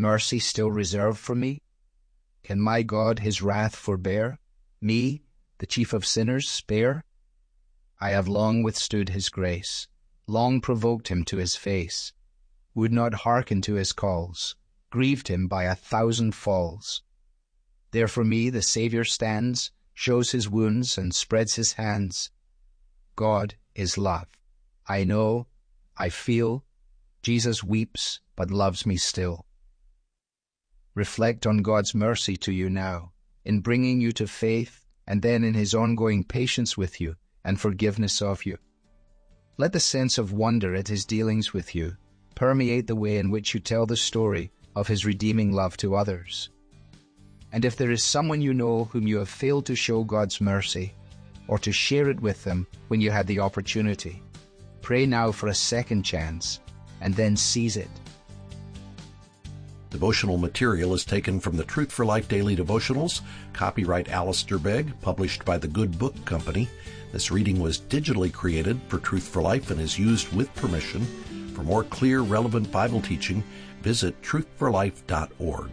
mercy still reserved for me? Can my God his wrath forbear? Me, the chief of sinners, spare? I have long withstood his grace, long provoked him to his face, would not hearken to his calls, grieved him by 1,000 falls. There for me the Saviour stands, shows his wounds and spreads his hands. God is love. I know, I feel, Jesus weeps but loves me still. Reflect on God's mercy to you now, in bringing you to faith, and then in his ongoing patience with you and forgiveness of you. Let the sense of wonder at his dealings with you permeate the way in which you tell the story of his redeeming love to others. And if there is someone you know whom you have failed to show God's mercy, or to share it with them when you had the opportunity, pray now for a second chance, and then seize it. Devotional material is taken from the Truth for Life Daily Devotionals, copyright Alistair Begg, published by the Good Book Company. This reading was digitally created for Truth for Life and is used with permission. For more clear, relevant Bible teaching, visit truthforlife.org.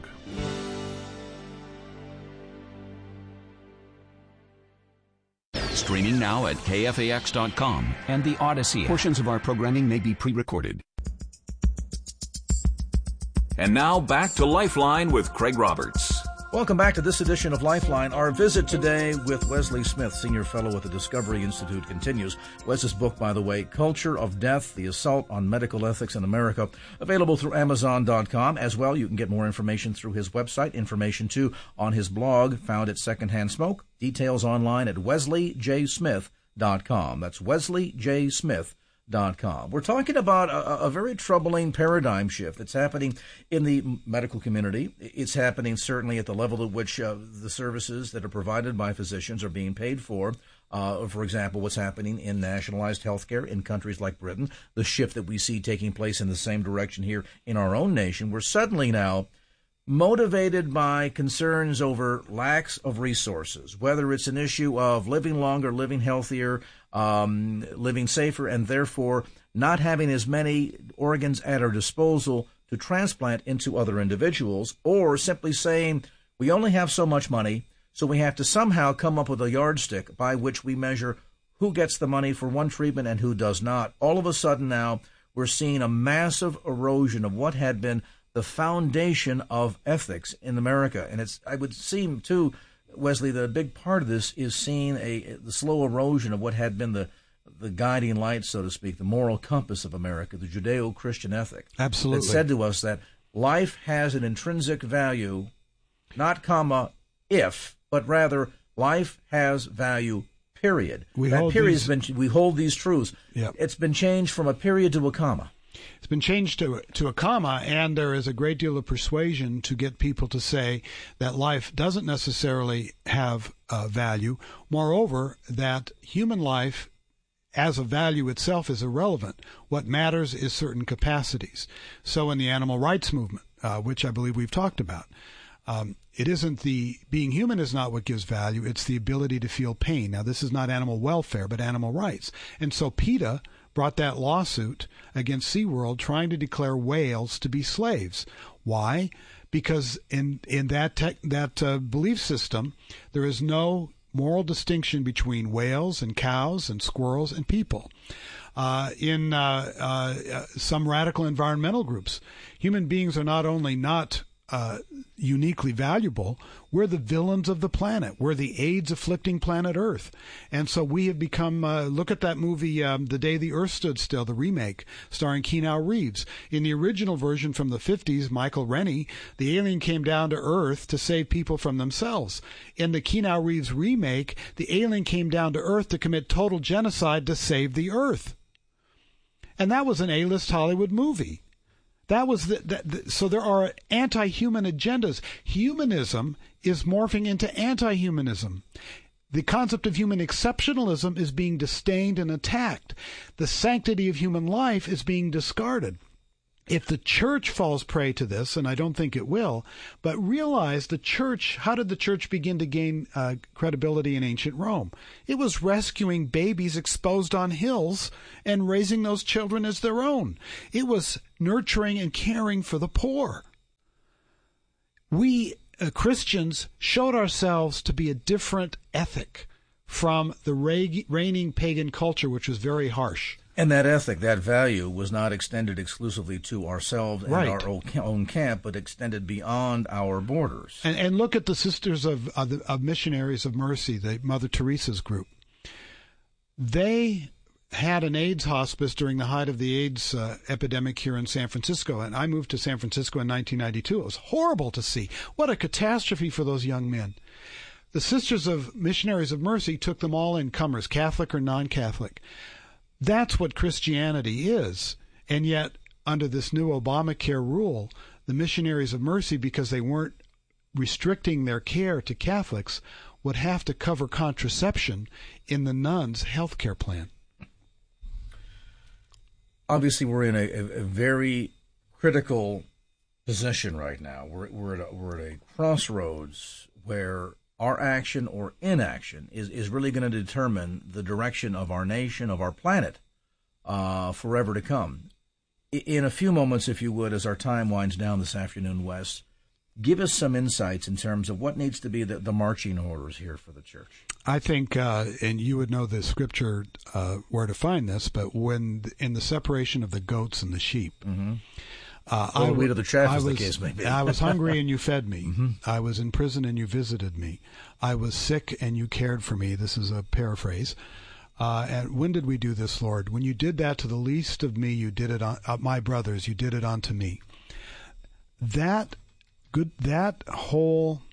Streaming now at KFAX.com and the Odyssey. Portions of our programming may be pre-recorded. And now back to Lifeline with Craig Roberts. Welcome back to this edition of Lifeline. Our visit today with Wesley Smith, Senior Fellow at the Discovery Institute, continues. Wes's book, by the way, Culture of Death, The Assault on Medical Ethics in America, available through Amazon.com. As well, you can get more information through his website, information too on his blog, found at Secondhand Smoke. Details online at wesleyjsmith.com. That's wesleyjsmith.com. We're talking about a very troubling paradigm shift that's happening in the medical community. It's happening certainly at the level at which the services that are provided by physicians are being paid for. For example, what's happening in nationalized healthcare in countries like Britain, the shift that we see taking place in the same direction here in our own nation. We're suddenly now motivated by concerns over lacks of resources, whether it's an issue of living longer, living healthier, living safer, and therefore not having as many organs at our disposal to transplant into other individuals, or simply saying we only have so much money, so we have to somehow come up with a yardstick by which we measure who gets the money for one treatment and who does not. All of a sudden now we're seeing a massive erosion of what had been the foundation of ethics in America. And I would seem, too, Wesley, that a big part of this is seeing the slow erosion of what had been the guiding light, so to speak, the moral compass of America, the Judeo-Christian ethic. Absolutely. That said to us that life has an intrinsic value, not comma, if, but rather life has value, period. We hold these truths. Yep. It's been changed from a period to a comma. It's been changed to a comma, and there is a great deal of persuasion to get people to say that life doesn't necessarily have value. Moreover, that human life as a value itself is irrelevant. What matters is certain capacities. So in the animal rights movement, which I believe we've talked about, it isn't being human is not what gives value. It's the ability to feel pain. Now, this is not animal welfare, but animal rights. And so PETA brought that lawsuit against SeaWorld trying to declare whales to be slaves. Why? Because in that belief system, there is no moral distinction between whales and cows and squirrels and people. In some radical environmental groups, human beings are not only not uniquely valuable, we're the villains of the planet. We're the AIDS afflicting planet Earth. And so we have become, look at that movie, The Day the Earth Stood Still, the remake, starring Keanu Reeves. In the original version from the 50s, Michael Rennie, the alien came down to Earth to save people from themselves. In the Keanu Reeves remake, the alien came down to Earth to commit total genocide to save the Earth. And that was an A-list Hollywood movie. That was so there are anti-human agendas. Humanism is morphing into anti-humanism. The concept of human exceptionalism is being disdained and attacked. The sanctity of human life is being discarded. If the church falls prey to this, and I don't think it will, but realize the church, how did the church begin to gain credibility in ancient Rome? It was rescuing babies exposed on hills and raising those children as their own. It was nurturing and caring for the poor. we Christians showed ourselves to be a different ethic from the reigning pagan culture, which was very harsh. And that ethic, that value, was not extended exclusively to ourselves and Right. our own camp, but extended beyond our borders. And look at the Sisters of Missionaries of Mercy, the Mother Teresa's group. They had an AIDS hospice during the height of the AIDS epidemic here in San Francisco, and I moved to San Francisco in 1992. It was horrible to see. What a catastrophe for those young men. The Sisters of Missionaries of Mercy took them all in, comers, Catholic or non-Catholic. That's what Christianity is. And yet, under this new Obamacare rule, the Missionaries of Mercy, because they weren't restricting their care to Catholics, would have to cover contraception in the nuns' health care plan. Obviously, we're in a very critical position right now. We're at a crossroads where our action or inaction is really going to determine the direction of our nation, of our planet, forever to come. In a few moments, if you would, as our time winds down this afternoon, Wes, give us some insights in terms of what needs to be the marching orders here for the church. I think, and you would know the scripture where to find this, but when in the separation of the goats and the sheep, Or wheat of the chaff, as the case may be. I was hungry and you fed me. Mm-hmm. I was in prison and you visited me. I was sick and you cared for me. This is a paraphrase. And when did we do this, Lord? When you did that to the least of me, you did it on my brothers. You did it unto me. That whole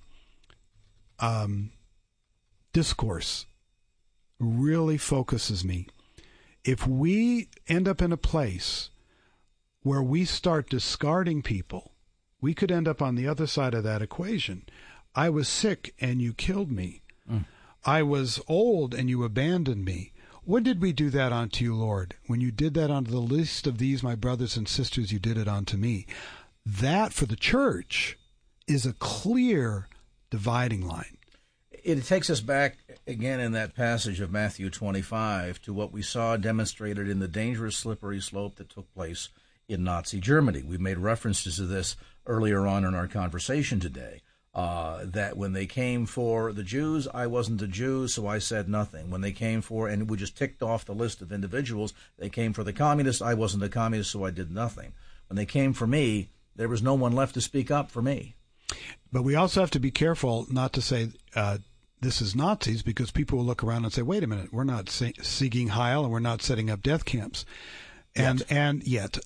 discourse really focuses me. If we end up in a place where we start discarding people, we could end up on the other side of that equation. I was sick and you killed me. I was old and you abandoned me. When did we do that unto you, Lord? When you did that unto the least of these, my brothers and sisters, you did it unto me. That, for the church, is a clear dividing line. It takes us back again in that passage of Matthew 25 to what we saw demonstrated in the dangerous slippery slope that took place in Nazi Germany. We made references to this earlier on in our conversation today, that when they came for the Jews, I wasn't a Jew, so I said nothing. When they came for, and we just ticked off the list of individuals, they came for the communists, I wasn't a communist, so I did nothing. When they came for me, there was no one left to speak up for me. But we also have to be careful not to say this is Nazis, because people will look around and say, wait a minute, we're not Sieging Heil and we're not setting up death camps. And yet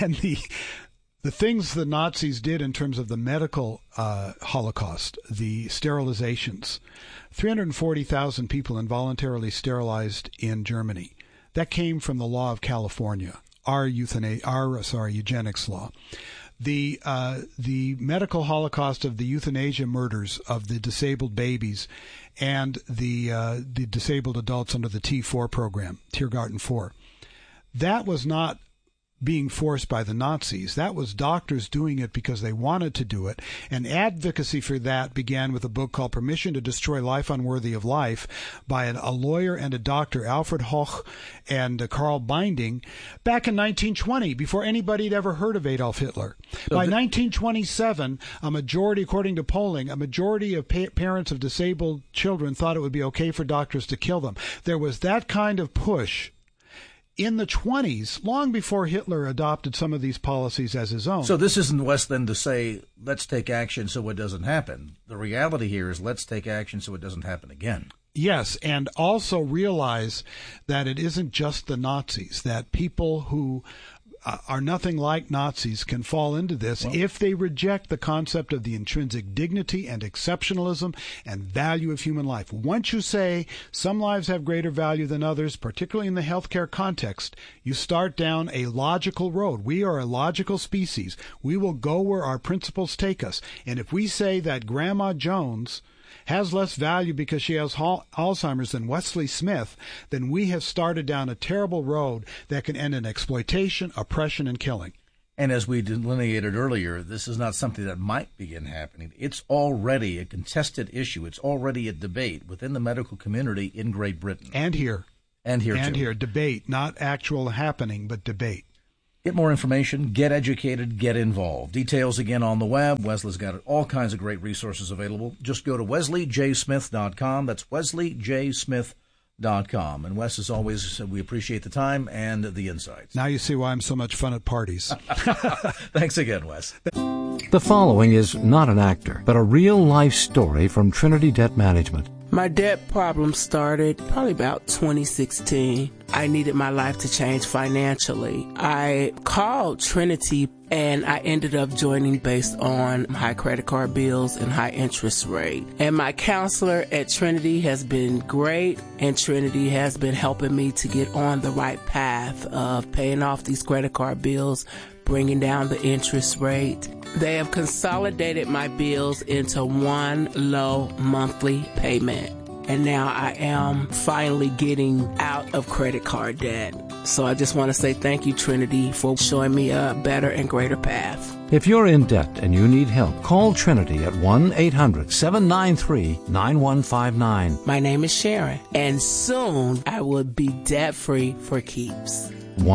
the things the Nazis did in terms of the medical Holocaust, the sterilizations, 340,000 people involuntarily sterilized in Germany. That came from the law of California, our eugenics law. The medical Holocaust of the euthanasia murders of the disabled babies and the disabled adults under the T4 program, Tiergarten 4. That was not being forced by the Nazis. That was doctors doing it because they wanted to do it. And advocacy for that began with a book called Permission to Destroy Life Unworthy of Life by a lawyer and a doctor, Alfred Hoch and Karl Binding, back in 1920, before anybody had ever heard of Adolf Hitler. By 1927, a majority, according to polling, a majority of parents of disabled children thought it would be okay for doctors to kill them. There was that kind of push in the 20s, long before Hitler adopted some of these policies as his own. So this isn't less than to say, let's take action so it doesn't happen. The reality here is let's take action so it doesn't happen again. Yes, and also realize that it isn't just the Nazis, that people who are nothing like Nazis can fall into this if they reject the concept of the intrinsic dignity and exceptionalism and value of human life. Once you say some lives have greater value than others, particularly in the healthcare context, you start down a logical road. We are a logical species. We will go where our principles take us. And if we say that Grandma Jones has less value because she has Alzheimer's than Wesley Smith, then we have started down a terrible road that can end in exploitation, oppression, and killing. And as we delineated earlier, this is not something that might begin happening. It's already a contested issue. It's already a debate within the medical community in Great Britain. And here. And here, and too. here. Debate, not actual happening, but debate. Get more information, get educated, get involved. Details again on the web. Wesley's got all kinds of great resources available. Just go to wesleyjsmith.com. That's wesleyjsmith.com. And Wes, as always, we appreciate the time and the insights. Now you see why I'm so much fun at parties. Thanks again, Wes. The following is not an actor, but a real-life story from Trinity Debt Management. My debt problem started probably about 2016. I needed my life to change financially. I called Trinity and I ended up joining based on high credit card bills and high interest rate. And my counselor at Trinity has been great, and Trinity has been helping me to get on the right path of paying off these credit card bills, bringing down the interest rate. They have consolidated my bills into one low monthly payment. And now I am finally getting out of credit card debt. So I just want to say thank you, Trinity, for showing me a better and greater path. If you're in debt and you need help, call Trinity at 1-800-793-9159. My name is Sharon, and soon I will be debt-free for keeps.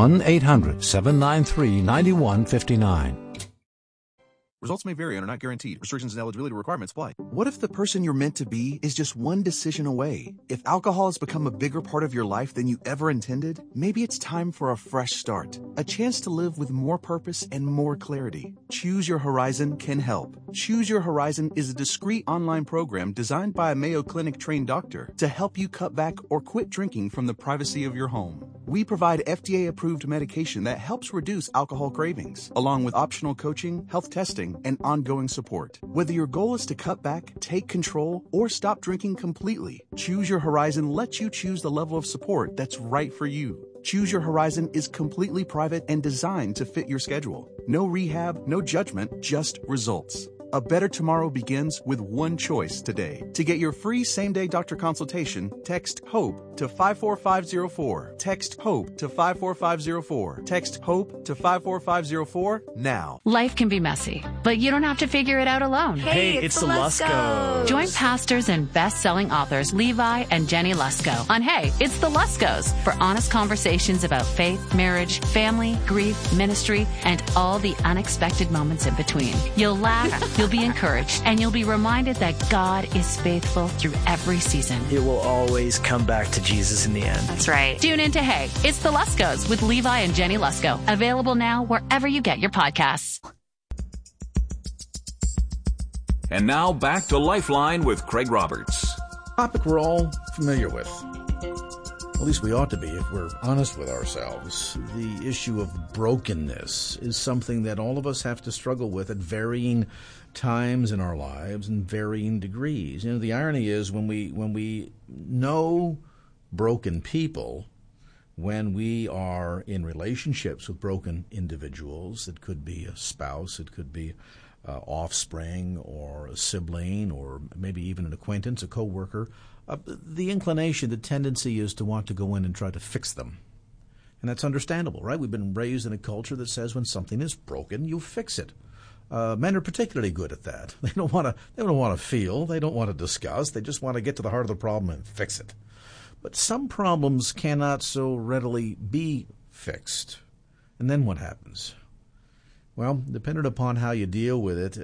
1-800-793-9159. Results may vary and are not guaranteed. Restrictions and eligibility requirements apply. What if the person you're meant to be is just one decision away? If alcohol has become a bigger part of your life than you ever intended, maybe it's time for a fresh start. A chance to live with more purpose and more clarity. Choose Your Horizon can help. Choose Your Horizon is a discreet online program designed by a Mayo Clinic-trained doctor to help you cut back or quit drinking from the privacy of your home. We provide FDA-approved medication that helps reduce alcohol cravings, along with optional coaching, health testing, and ongoing support. Whether your goal is to cut back, take control, or stop drinking completely, Choose Your Horizon lets you choose the level of support that's right for you. Choose Your Horizon is completely private and designed to fit your schedule. No rehab, no judgment, just results. A better tomorrow begins with one choice today. To get your free same-day doctor consultation, text HOPE to 54504. Text HOPE to 54504. Text HOPE to 54504 now. Life can be messy, but you don't have to figure it out alone. Hey, it's the Luskos. Join pastors and best-selling authors Levi and Jenny Lusko on Hey, It's the Luskos for honest conversations about faith, marriage, family, grief, ministry, and all the unexpected moments in between. You'll laugh, you'll be encouraged, and you'll be reminded that God is faithful through every season. It will always come back to Jesus in the end. That's right. Tune in to Hey, It's the Luskos with Levi and Jenny Lusko. Available now wherever you get your podcasts. And now back to Lifeline with Craig Roberts. Topic we're all familiar with. At least we ought to be if we're honest with ourselves. The issue of brokenness is something that all of us have to struggle with at varying times in our lives and varying degrees. You know, the irony is when we know broken people, when we are in relationships with broken individuals, it could be a spouse, it could be offspring or a sibling or maybe even an acquaintance, a coworker, the inclination, the tendency is to want to go in and try to fix them. And that's understandable, right? We've been raised in a culture that says when something is broken, you fix it. Men are particularly good at that. They don't want to feel. They don't want to discuss. They just want to get to the heart of the problem and fix it. But some problems cannot so readily be fixed. And then what happens? Well, depending upon how you deal with it,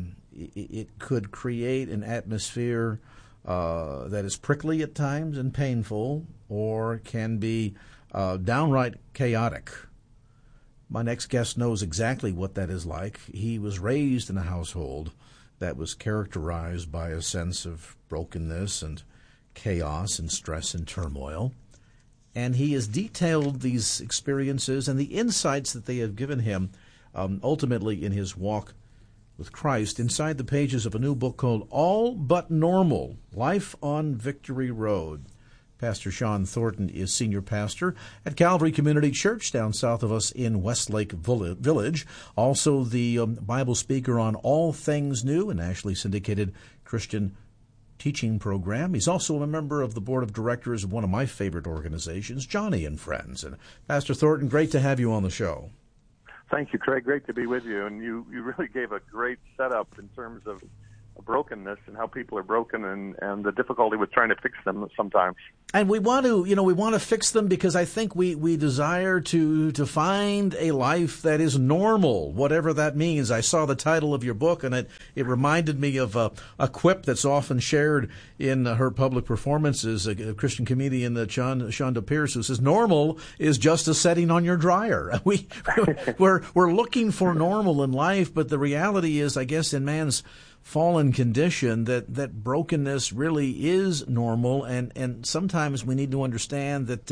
it could create an atmosphere that is prickly at times and painful, or can be downright chaotic. My next guest knows exactly what that is like. He was raised in a household that was characterized by a sense of brokenness and chaos and stress and turmoil. And he has detailed these experiences and the insights that they have given him ultimately in his walk with Christ inside the pages of a new book called All But Normal, Life on Victory Road. Pastor Sean Thornton is senior pastor at Calvary Community Church down south of us in Westlake Village. Also the Bible speaker on All Things New, a nationally syndicated Christian teaching program. He's also a member of the board of directors of one of my favorite organizations, Johnny and Friends. And Pastor Thornton, great to have you on the show. Thank you, Craig. Great to be with you. And you really gave a great setup in terms of brokenness and how people are broken and the difficulty with trying to fix them sometimes. And we want to fix them because I think we desire to find a life that is normal, whatever that means. I saw the title of your book, and it reminded me of a quip that's often shared in her public performances, a Christian comedian, Shonda Pierce, who says, normal is just a setting on your dryer. We're looking for normal in life, but the reality is, I guess, in man's fallen condition, that brokenness really is normal, and sometimes we need to understand that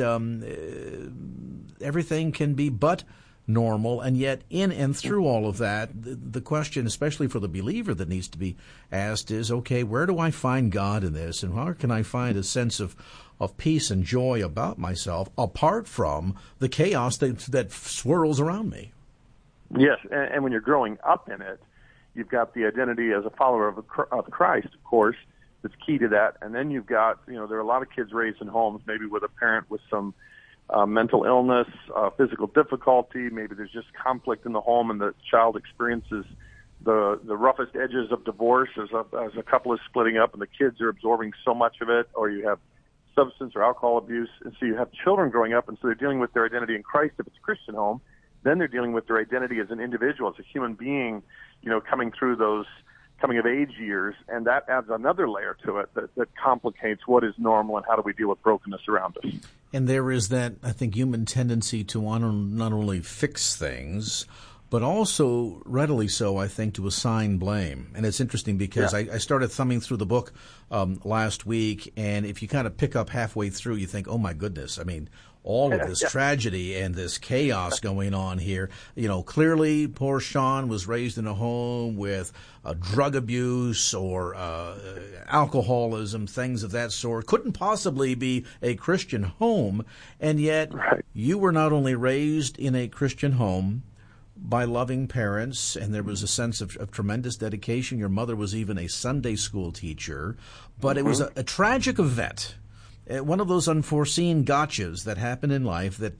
everything can be but normal, and yet in and through all of that, the question, especially for the believer, that needs to be asked is, okay, where do I find God in this, and how can I find a sense of peace and joy about myself apart from the chaos that swirls around me? Yes, and when you're growing up in it, you've got the identity as a follower of Christ, of course, that's key to that. And then you've got, there are a lot of kids raised in homes, maybe with a parent with some mental illness, physical difficulty. Maybe there's just conflict in the home, and the child experiences the roughest edges of divorce as a couple is splitting up, and the kids are absorbing so much of it. Or you have substance or alcohol abuse, and so you have children growing up, and so they're dealing with their identity in Christ if it's a Christian home. Then they're dealing with their identity as an individual, as a human being, coming through those coming-of-age years, and that adds another layer to it that complicates what is normal and how do we deal with brokenness around us. And there is that, I think, human tendency to want to not only fix things, but also, readily so, I think, to assign blame. And it's interesting because I started thumbing through the book last week, and if you kind of pick up halfway through, you think, oh, my goodness, I mean, all of this tragedy and this chaos going on here. Clearly, poor Sean was raised in a home with drug abuse or alcoholism, things of that sort. Couldn't possibly be a Christian home, and yet you were not only raised in a Christian home by loving parents, and there was a sense of tremendous dedication. Your mother was even a Sunday school teacher, but it was a tragic event. One of those unforeseen gotchas that happen in life that,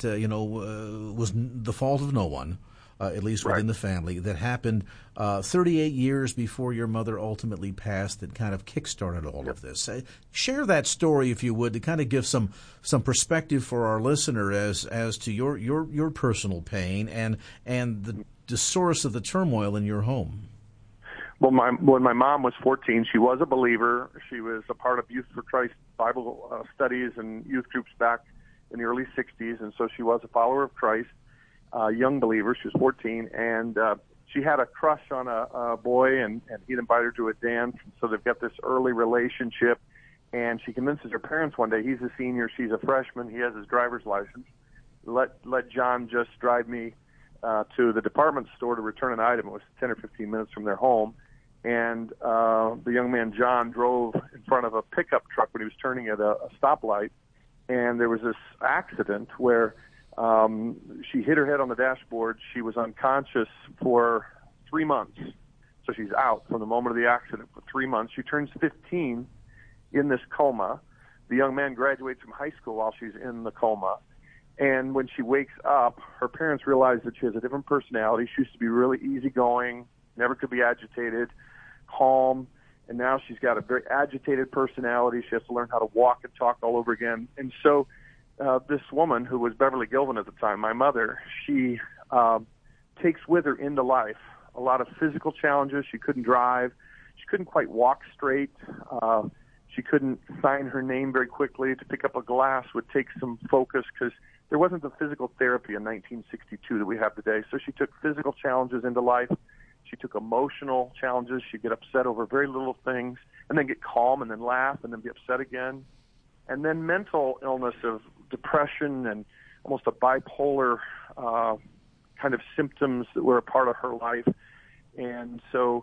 was the fault of no one, at least within the family, that happened 38 years before your mother ultimately passed, that kind of kick-started all of this. Share that story, if you would, to kind of give some perspective for our listener as to your personal pain and the source of the turmoil in your home. Well, when my mom was 14, she was a believer. She was a part of Youth for Christ Bible studies and youth groups back in the early 60s, and so she was a follower of Christ, young believer. She was 14, and she had a crush on a boy, and he'd invited her to a dance, and so they've got this early relationship, and she convinces her parents one day, he's a senior, she's a freshman, he has his driver's license, let John just drive me to the department store to return an item. It was 10 or 15 minutes from their home. And the young man, John, drove in front of a pickup truck when he was turning at a stoplight. And there was this accident where she hit her head on the dashboard. She was unconscious for 3 months. So she's out from the moment of the accident for 3 months. She turns 15 in this coma. The young man graduates from high school while she's in the coma. And when she wakes up, her parents realize that she has a different personality. She used to be really easygoing, never could be agitated, calm, and now she's got a very agitated personality. She has to learn how to walk and talk all over again. And so this woman, who was Beverly Gilvin at the time, my mother, she takes with her into life a lot of physical challenges. She couldn't drive. She couldn't quite walk straight. She couldn't sign her name very quickly. To pick up a glass would take some focus because there wasn't the physical therapy in 1962 that we have today. So she took physical challenges into life. She took emotional challenges. She'd get upset over very little things and then get calm and then laugh and then be upset again. And then mental illness of depression and almost a bipolar kind of symptoms that were a part of her life. And so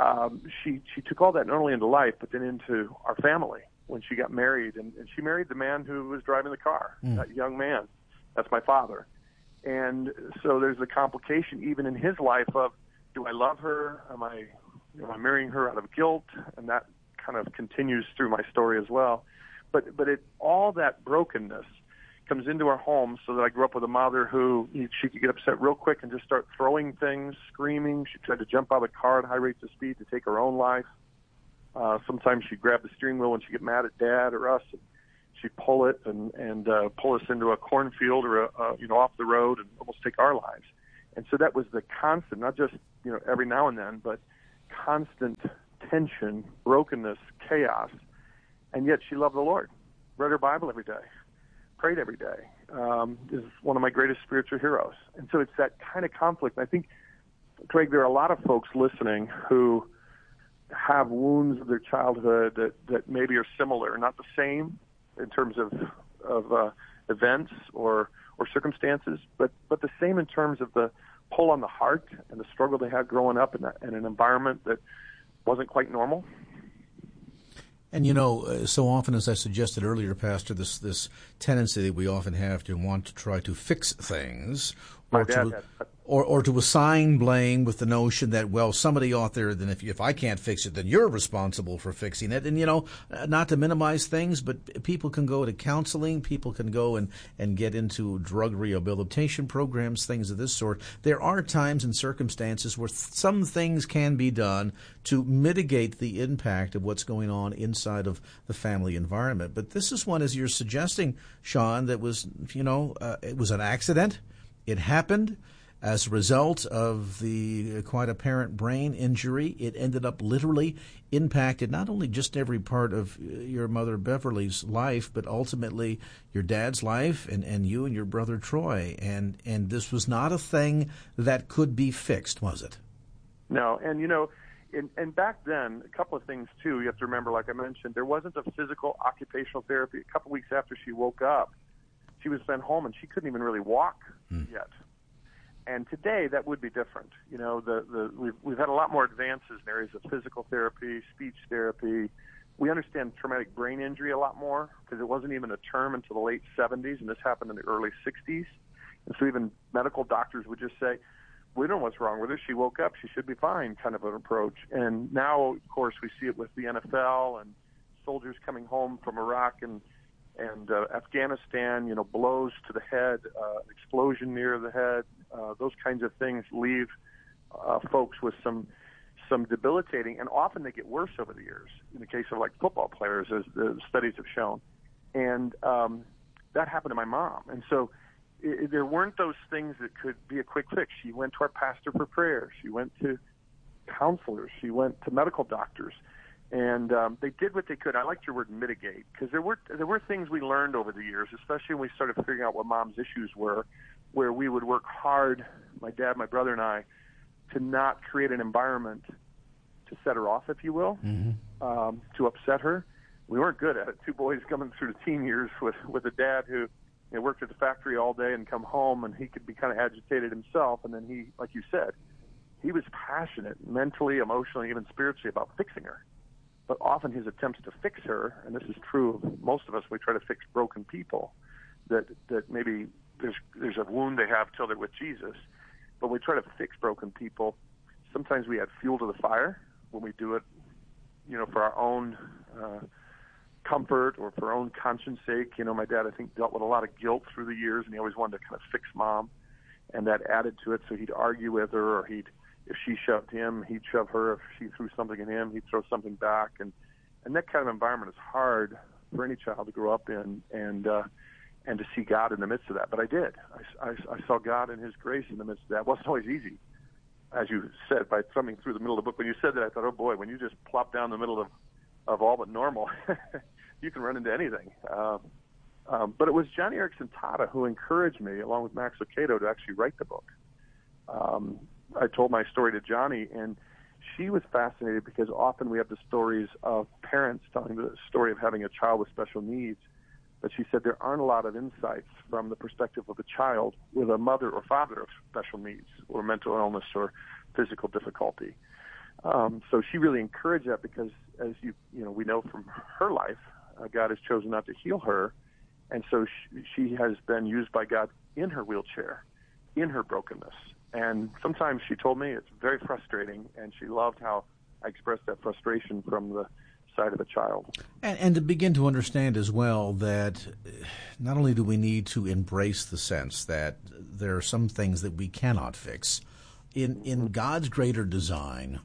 she took all that not only into life but then into our family when she got married. And she married the man who was driving the car, that young man. That's my father. And so there's a complication even in his life of, do I love her? Am I marrying her out of guilt? And that kind of continues through my story as well. But all that brokenness comes into our home, so that I grew up with a mother who she could get upset real quick and just start throwing things, screaming. She tried to jump out of the car at high rates of speed to take her own life. Sometimes she'd grab the steering wheel when she'd get mad at Dad or us. And she'd pull it and pull us into a cornfield or off the road and almost take our lives. And so that was the constant, not just every now and then, but constant tension, brokenness, chaos. And yet she loved the Lord, read her Bible every day, prayed every day. Is one of my greatest spiritual heroes. And so it's that kind of conflict. I think, Craig, there are a lot of folks listening who have wounds of their childhood that maybe are similar, not the same in terms of events or circumstances, but the same in terms of the pull on the heart and the struggle they had growing up in an environment that wasn't quite normal. And so often, as I suggested earlier, Pastor, this tendency that we often have to want to try to fix things, or to assign blame with the notion that, well, somebody out there, then if I can't fix it, then you're responsible for fixing it. And, not to minimize things, but people can go to counseling, people can go and get into drug rehabilitation programs, things of this sort. There are times and circumstances where some things can be done to mitigate the impact of what's going on inside of the family environment. But this is one, as you're suggesting, Sean, that was, it was an accident. It happened as a result of the quite apparent brain injury. It ended up literally impacted not only just every part of your mother Beverly's life, but ultimately your dad's life and you and your brother Troy. And this was not a thing that could be fixed, was it? No, and and back then, a couple of things too. You have to remember, like I mentioned, there wasn't a physical occupational therapy. A couple weeks after she woke up, she was sent home and she couldn't even really walk yet. And today that would be different. We've had a lot more advances in areas of physical therapy, speech therapy. We understand traumatic brain injury a lot more because it wasn't even a term until the late 70s, and this happened in the early 60s. And so even medical doctors would just say, we don't know what's wrong with her. She woke up. She should be fine, kind of an approach. And now, of course, we see it with the NFL and soldiers coming home from Iraq and Afghanistan, blows to the head, explosion near the head, those kinds of things leave folks with some debilitating, and often they get worse over the years, in the case of like football players, as the studies have shown. And that happened to my mom. And so there weren't those things that could be a quick fix. She went to our pastor for prayer. She went to counselors. She went to medical doctors. And they did what they could. I liked your word mitigate, because there were things we learned over the years, especially when we started figuring out what Mom's issues were, where we would work hard, my dad, my brother, and I, to not create an environment to set her off, if you will, to upset her. We weren't good at it. Two boys coming through the teen years with a dad who worked at the factory all day and come home, and he could be kind of agitated himself. And then he, like you said, he was passionate mentally, emotionally, even spiritually about fixing her. But often his attempts to fix her, and this is true of most of us, we try to fix broken people, that maybe there's a wound they have till they're with Jesus. But we try to fix broken people. Sometimes we add fuel to the fire when we do it, for our own comfort or for our own conscience sake. My dad, I think, dealt with a lot of guilt through the years, and he always wanted to kind of fix Mom, and that added to it. So he'd argue with her, or if she shoved him, he'd shove her. If she threw something at him, he'd throw something back. And that kind of environment is hard for any child to grow up in, and to see God in the midst of that. But I did. I saw God and His grace in the midst of that. It wasn't always easy, as you said, by thumbing through the middle of the book. When you said that, I thought, oh boy, when you just plop down the middle of all but normal, you can run into anything. But it was Johnny Erickson Tata who encouraged me, along with Max Lucado, to actually write the book. I told my story to Johnny, and she was fascinated because often we have the stories of parents telling the story of having a child with special needs, but she said there aren't a lot of insights from the perspective of a child with a mother or father of special needs or mental illness or physical difficulty. So she really encouraged that because, as we know from her life, God has chosen not to heal her, and so she has been used by God in her wheelchair, in her brokenness. And sometimes she told me it's very frustrating, and she loved how I expressed that frustration from the side of a child. And to begin to understand as well that not only do we need to embrace the sense that there are some things that we cannot fix, in God's greater design,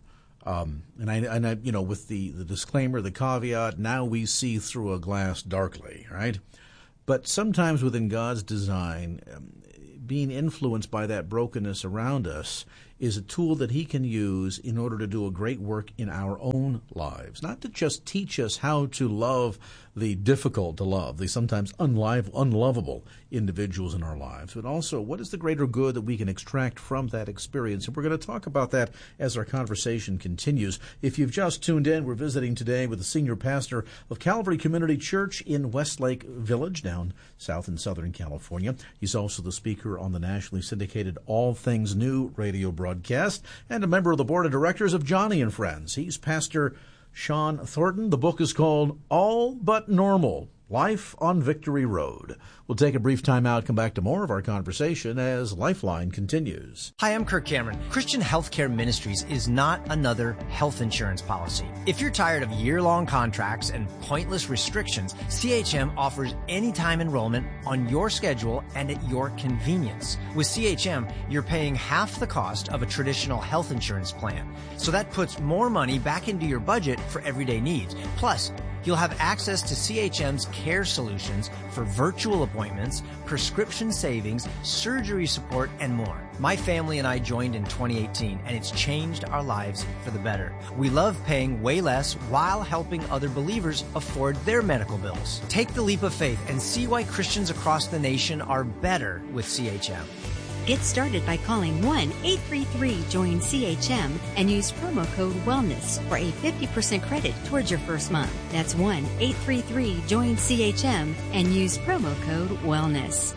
And I, with the disclaimer, the caveat, now we see through a glass darkly, right? But sometimes within God's design, being influenced by that brokenness around us is a tool that he can use in order to do a great work in our own lives. Not to just teach us how to love the difficult to love, the sometimes unlovable individuals in our lives, but also what is the greater good that we can extract from that experience. And we're going to talk about that as our conversation continues. If you've just tuned in, we're visiting today with the senior pastor of Calvary Community Church in Westlake Village, down south in Southern California. He's also the speaker on the nationally syndicated All Things New radio broadcast and a member of the board of directors of Johnny and Friends. He's Pastor Sean Thornton. The book is called All But Normal, Life on Victory Road. We'll take a brief time out, come back to more of our conversation as Lifeline continues. Hi, I'm Kirk Cameron. Christian Healthcare Ministries is not another health insurance policy. If you're tired of year-long contracts and pointless restrictions, CHM offers anytime enrollment on your schedule and at your convenience. With CHM, you're paying half the cost of a traditional health insurance plan. So that puts more money back into your budget for everyday needs. Plus, you'll have access to CHM's care solutions for virtual appointments, prescription savings, surgery support, and more. My family and I joined in 2018, and it's changed our lives for the better. We love paying way less while helping other believers afford their medical bills. Take the leap of faith and see why Christians across the nation are better with CHM. Get started by calling 1-833-JOIN-CHM and use promo code WELLNESS for a 50% credit towards your first month. That's 1-833-JOIN-CHM and use promo code WELLNESS.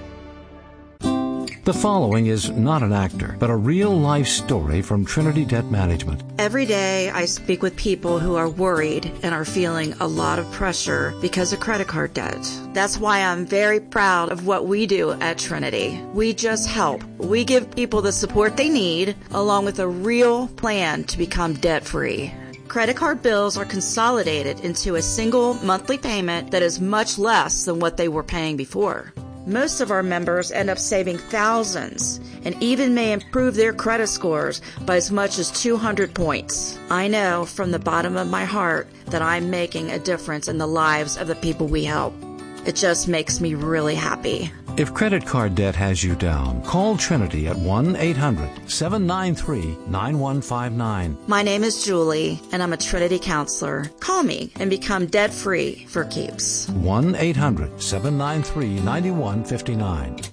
The following is not an actor, but a real-life story from Trinity Debt Management. Every day I speak with people who are worried and are feeling a lot of pressure because of credit card debt. That's why I'm very proud of what we do at Trinity. We just help. We give people the support they need, along with a real plan to become debt-free. Credit card bills are consolidated into a single monthly payment that is much less than what they were paying before. Most of our members end up saving thousands and even may improve their credit scores by as much as 200 points. I know from the bottom of my heart that I'm making a difference in the lives of the people we help. It just makes me really happy. If credit card debt has you down, call Trinity at 1-800-793-9159. My name is Julie, and I'm a Trinity counselor. Call me and become debt-free for keeps. 1-800-793-9159.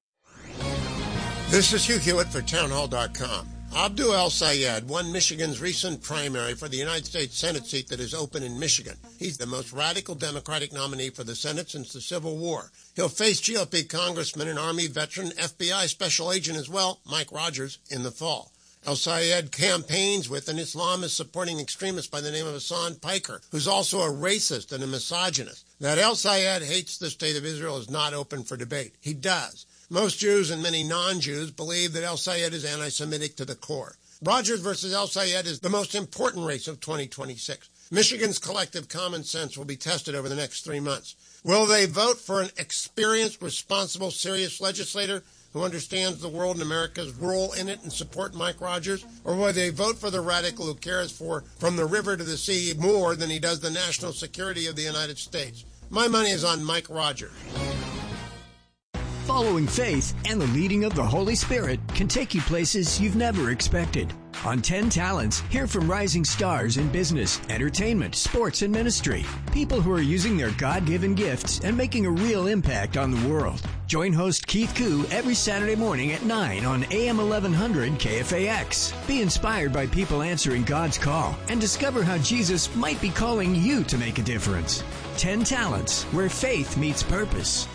This is Hugh Hewitt for townhall.com. Abdul El-Sayed won Michigan's recent primary for the United States Senate seat that is open in Michigan. He's the most radical Democratic nominee for the Senate since the Civil War. He'll face GOP Congressman and Army veteran, FBI Special Agent as well, Mike Rogers, in the fall. El-Sayed campaigns with an Islamist supporting extremist by the name of Hassan Piker, who's also a racist and a misogynist. That El-Sayed hates the state of Israel is not open for debate. He does. Most Jews and many non-Jews believe that El-Sayed is anti-Semitic to the core. Rogers versus El-Sayed is the most important race of 2026. Michigan's collective common sense will be tested over the next 3 months. Will they vote for an experienced, responsible, serious legislator who understands the world and America's role in it and support Mike Rogers? Or will they vote for the radical who cares for, from the river to the sea, more than he does the national security of the United States? My money is on Mike Rogers. Following faith and the leading of the Holy Spirit can take you places you've never expected. On 10 Talents, hear from rising stars in business, entertainment, sports, and ministry. People who are using their God-given gifts and making a real impact on the world. Join host Keith Koo every Saturday morning at 9 on AM 1100 KFAX. Be inspired by people answering God's call and discover how Jesus might be calling you to make a difference. 10 Talents, where faith meets purpose.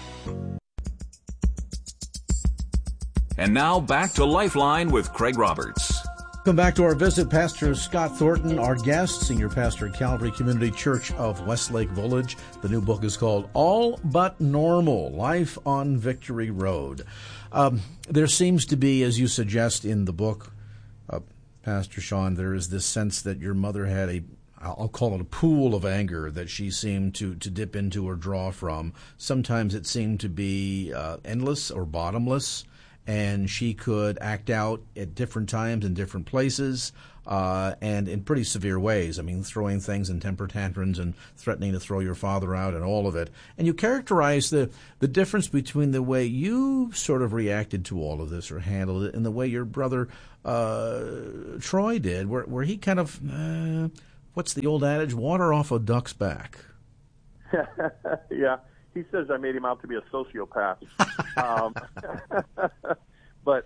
And now back to Lifeline with Craig Roberts. Welcome back to our visit. Pastor Scott Thornton, our guest, senior pastor at Calvary Community Church of Westlake Village. The new book is called All But Normal, Life on Victory Road. There seems to be, as you suggest in the book, Pastor Sean, there is this sense that your mother had I'll call it a pool of anger that she seemed to dip into or draw from. Sometimes it seemed to be endless or bottomless, and she could act out at different times in different places. and in pretty severe ways. I mean, throwing things in temper tantrums and threatening to throw your father out and all of it. And you characterize the difference between the way you sort of reacted to all of this or handled it and the way your brother Troy did, where he kind of, what's the old adage, water off a duck's back. Yeah, he says I made him out to be a sociopath. But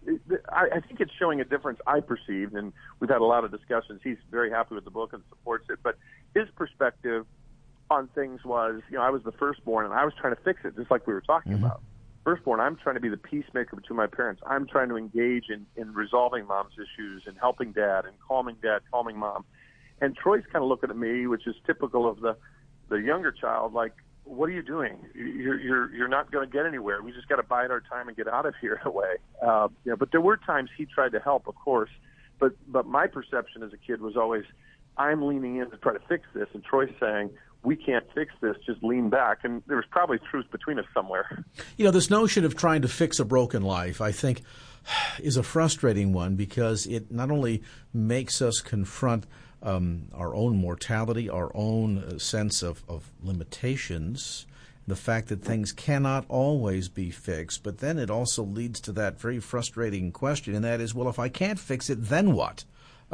I think it's showing a difference I perceived, and we've had a lot of discussions. He's very happy with the book and supports it. But his perspective on things was, I was the firstborn, and I was trying to fix it, just like we were talking about. Firstborn, I'm trying to be the peacemaker between my parents. I'm trying to engage in resolving mom's issues and helping dad, calming mom. And Troy's kind of looking at me, which is typical of the younger child, like, what are you doing? You're not going to get anywhere. We just got to bide our time and get out of here in a way. But there were times he tried to help, of course. But my perception as a kid was always, I'm leaning in to try to fix this, and Troy's saying, we can't fix this, just lean back. And there was probably truth between us somewhere. This notion of trying to fix a broken life, I think, is a frustrating one because it not only makes us confront our own mortality, our own sense of limitations, the fact that things cannot always be fixed, but then it also leads to that very frustrating question, and that is, well, if I can't fix it, then what?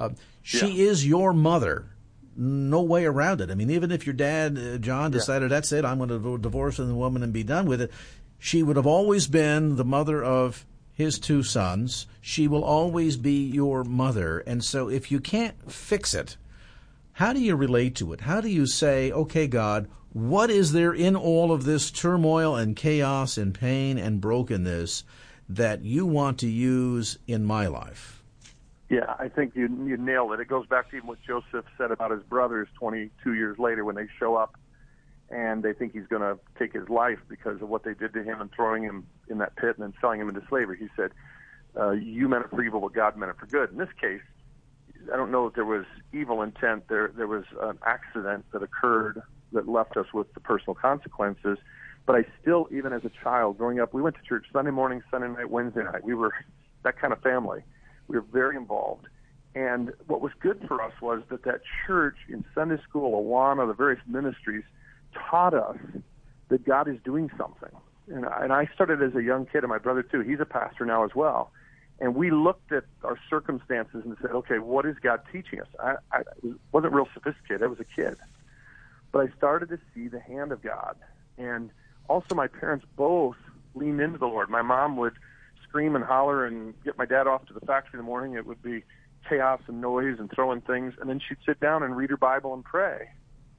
She is your mother. No way around it. I mean, even if your dad, John, decided, that's it, I'm going to divorce the woman and be done with it, she would have always been the mother of his two sons. She will always be your mother. And so if you can't fix it, how do you relate to it? How do you say, okay, God, what is there in all of this turmoil and chaos and pain and brokenness that you want to use in my life? Yeah, I think you nailed it. It goes back to even what Joseph said about his brothers 22 years later when they show up and they think he's going to take his life because of what they did to him and throwing him in that pit and then selling him into slavery. He said, you meant it for evil, but God meant it for good. In this case, I don't know if there was evil intent. There was an accident that occurred that left us with the personal consequences. But I still, even as a child growing up, we went to church Sunday morning, Sunday night, Wednesday night. We were that kind of family. We were very involved. And what was good for us was that church in Sunday school, Awana, the various ministries, taught us that God is doing something. And I started as a young kid, and my brother too. He's a pastor now as well. And we looked at our circumstances and said, okay, what is God teaching us? I wasn't real sophisticated. I was a kid. But I started to see the hand of God. And also my parents both leaned into the Lord. My mom would scream and holler and get my dad off to the factory in the morning. It would be chaos and noise and throwing things. And then she'd sit down and read her Bible and pray.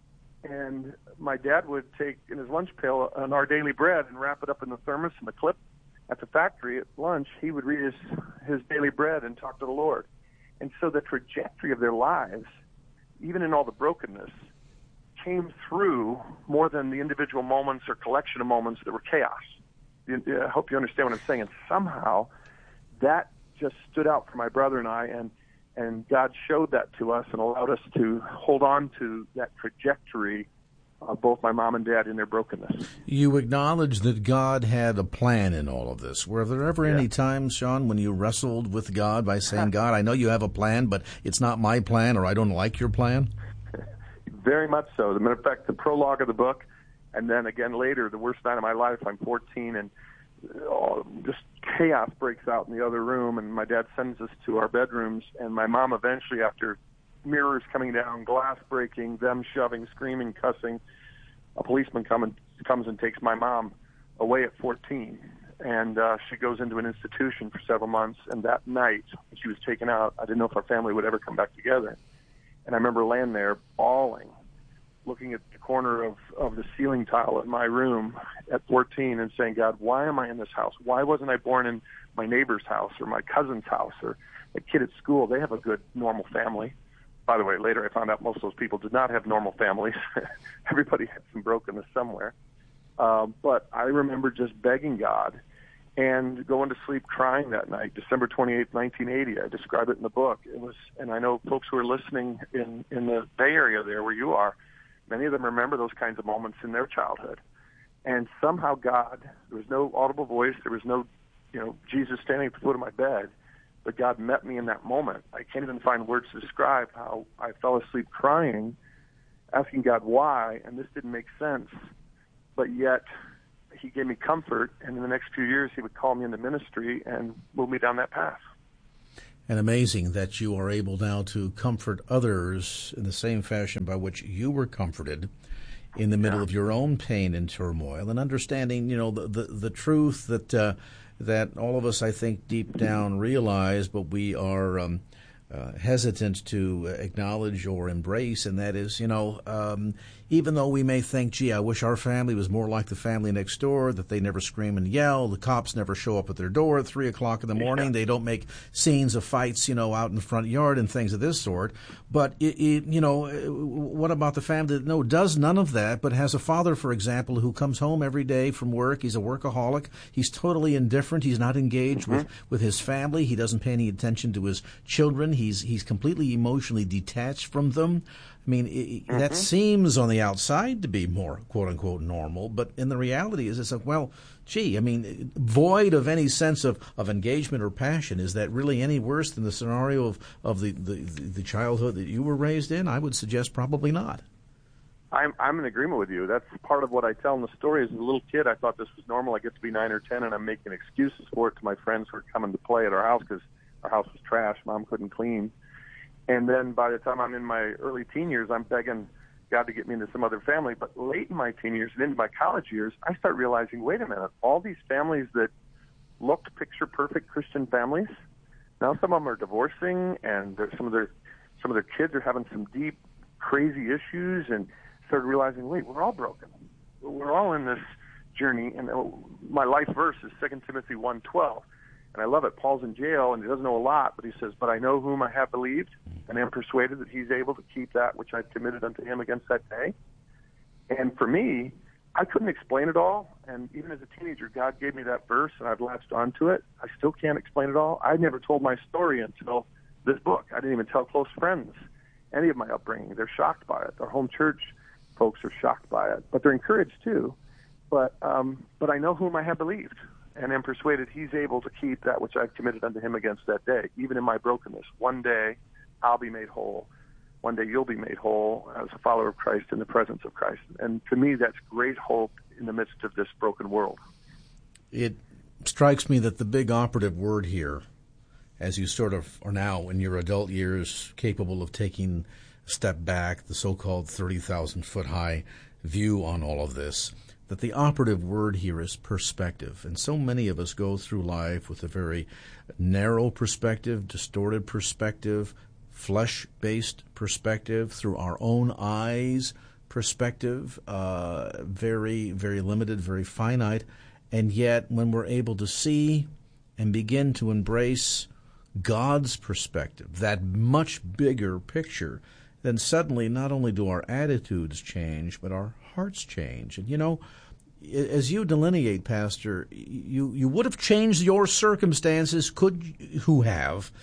And my dad would take in his lunch pail an Our Daily Bread and wrap it up in the thermos and the clip. At the factory at lunch, he would read his daily bread and talk to the Lord. And so the trajectory of their lives, even in all the brokenness, came through more than the individual moments or collection of moments that were chaos. I hope you understand what I'm saying. And somehow that just stood out for my brother and I, and God showed that to us and allowed us to hold on to that trajectory of both my mom and dad in their brokenness. You acknowledge that God had a plan in all of this. Were there ever any times, Sean, when you wrestled with God by saying, God, I know you have a plan, but it's not my plan, or I don't like your plan? Very much so. As a matter of fact, the prologue of the book, and then again later, the worst night of my life, I'm 14, and just chaos breaks out in the other room, and my dad sends us to our bedrooms, and my mom eventually, after mirrors coming down, glass breaking, them shoving, screaming, cussing, a policeman comes and takes my mom away at 14, and she goes into an institution for several months. And that night when she was taken out, I didn't know if our family would ever come back together. And I remember laying there bawling, looking at the corner of the ceiling tile in my room at 14 and saying, God, why am I in this house? Why wasn't I born in my neighbor's house or my cousin's house or a kid at school? They have a good, normal family. By the way, later I found out most of those people did not have normal families. Everybody had some brokenness somewhere. But I remember just begging God and going to sleep crying that night, December 28, 1980. I describe it in the book. It was, and I know folks who are listening in the Bay Area there where you are, many of them remember those kinds of moments in their childhood. And somehow God, there was no audible voice, there was no, Jesus standing at the foot of my bed, but God met me in that moment. I can't even find words to describe how I fell asleep crying, asking God why, and this didn't make sense. But yet, he gave me comfort, and in the next few years, he would call me into ministry and move me down that path. And amazing that you are able now to comfort others in the same fashion by which you were comforted in the middle of your own pain and turmoil, and understanding, the truth that all of us, I think, deep down realize, but we are hesitant to acknowledge or embrace, and that is, even though we may think, gee, I wish our family was more like the family next door, that they never scream and yell, the cops never show up at their door at 3 o'clock in the morning, they don't make scenes of fights, out in the front yard and things of this sort. But, what about the family that, does none of that, but has a father, for example, who comes home every day from work, he's a workaholic, he's totally indifferent, he's not engaged with his family, he doesn't pay any attention to his children, he's completely emotionally detached from them. I mean, that seems on the outside to be more, quote-unquote, normal, but in the reality is it's like, well, gee, I mean, void of any sense of engagement or passion, is that really any worse than the scenario of the childhood that you were raised in? I would suggest probably not. I'm in agreement with you. That's part of what I tell in the story. As a little kid, I thought this was normal. I get to be 9 or 10, and I'm making excuses for it to my friends who are coming to play at our house because our house was trash. Mom couldn't clean. And then by the time I'm in my early teen years, I'm begging God to get me into some other family. But late in my teen years and into my college years, I start realizing, wait a minute, all these families that looked picture-perfect Christian families, now some of them are divorcing, and some of their kids are having some deep, crazy issues, and started realizing, wait, we're all broken. We're all in this journey. And my life verse is 2 Timothy 1:12. And I love it. Paul's in jail, and he doesn't know a lot, but he says, but I know whom I have believed, and am persuaded that he's able to keep that which I've committed unto him against that day. And for me, I couldn't explain it all, and even as a teenager, God gave me that verse, and I've latched onto it. I still can't explain it all. I never told my story until this book. I didn't even tell close friends any of my upbringing. They're shocked by it. Our home church folks are shocked by it, but they're encouraged too. But I know whom I have believed, and am persuaded he's able to keep that which I've committed unto him against that day, even in my brokenness. One day I'll be made whole. One day you'll be made whole as a follower of Christ in the presence of Christ. And to me, that's great hope in the midst of this broken world. It strikes me that the big operative word here, as you sort of are now in your adult years capable of taking a step back, the so-called 30,000-foot-high view on all of this, that the operative word here is perspective. And so many of us go through life with a very narrow perspective, distorted perspective, flesh-based perspective, through our own eyes perspective, very, very limited, very finite. And yet when we're able to see and begin to embrace God's perspective, that much bigger picture, then suddenly not only do our attitudes change, but our hearts change. And as you delineate, Pastor, you would have changed your circumstances, who have,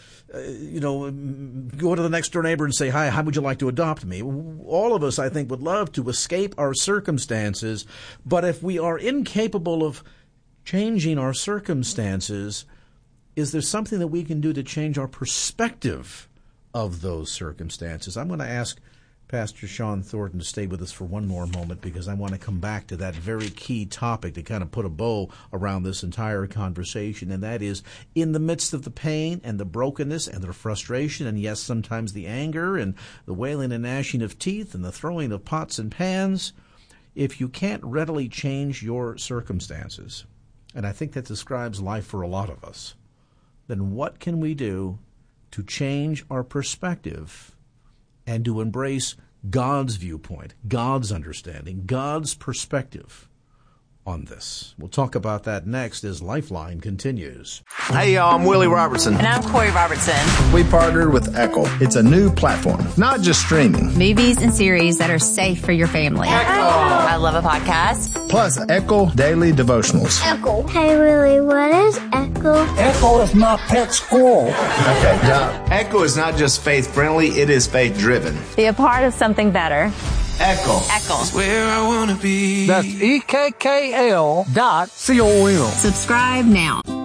go to the next door neighbor and say, hi, how would you like to adopt me? All of us, I think, would love to escape our circumstances, but if we are incapable of changing our circumstances, is there something that we can do to change our perspective of those circumstances? I'm going to ask Pastor Sean Thornton to stay with us for one more moment, because I want to come back to that very key topic to kind of put a bow around this entire conversation, and that is, in the midst of the pain and the brokenness and the frustration, and yes, sometimes the anger and the wailing and gnashing of teeth and the throwing of pots and pans, if you can't readily change your circumstances, and I think that describes life for a lot of us, then what can we do to change our perspective and to embrace God's viewpoint, God's understanding, God's perspective on this? We'll talk about that next as Lifeline continues. Hey, y'all, I'm Willie Robertson. And I'm Corey Robertson. We partnered with Echo. It's a new platform, not just streaming. Movies and series that are safe for your family. Echo! I love a podcast. Plus, Echo Daily Devotionals. Echo. Hey, Willie, what is Echo? Echo is my pet squirrel. Okay, now, Echo is not just faith-friendly, it is faith-driven. Be a part of something better. Echo. Echo. That's where I want to be. That's EKKL.com. Subscribe now.